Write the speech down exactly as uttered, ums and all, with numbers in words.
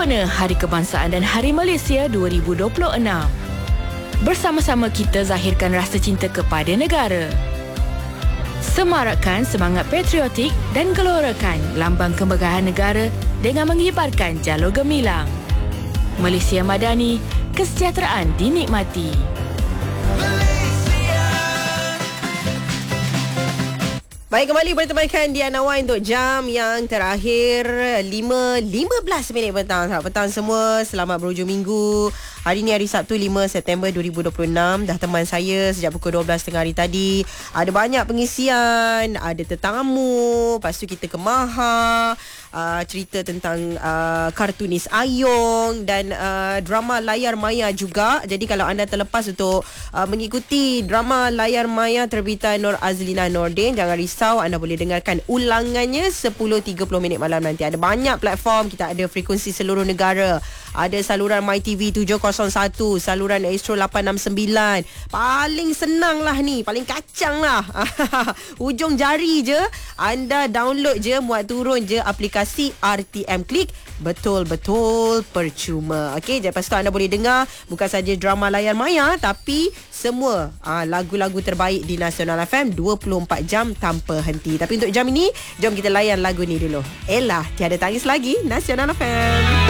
sempena Hari Kebangsaan dan Hari Malaysia dua ribu dua puluh enam. Bersama-sama kita zahirkan rasa cinta kepada negara. Semarakkan semangat patriotik dan gelorakan lambang kemegahan negara dengan mengibarkan jalur gemilang. Malaysia Madani, kesejahteraan dinikmati. Baik, kembali bertemankan Diana Wan untuk jam yang terakhir lima belas minit petang. Selamat petang semua, selamat berhujung minggu. Hari ni hari Sabtu lima September dua ribu dua puluh enam. Dah teman saya sejak pukul dua belas tiga puluh hari tadi. Ada banyak pengisian, ada tetamu, lepas tu kita ke Maha, uh, cerita tentang uh, kartunis Ayong dan uh, drama layar maya juga. Jadi kalau anda terlepas untuk uh, mengikuti drama layar maya terbitan Nur Azlina Nordin, jangan risau, anda boleh dengarkan ulangannya sepuluh tiga puluh minit malam nanti. Ada banyak platform, kita ada frekuensi seluruh negara. Ada saluran MyTV tujuh kosong satu, saluran Astro lapan enam sembilan. Paling senang lah ni, paling kacang lah. Hujung jari je, anda download je, muat turun je aplikasi R T M Click. Betul-betul percuma. Okey, lepas tu anda boleh dengar bukan saja drama layar maya, tapi semua aa, lagu-lagu terbaik di Nasional F M dua puluh empat jam tanpa henti. Tapi untuk jam ini, jom kita layan lagu ni dulu. Ella, Tiada Tangis Lagi, Nasional F M.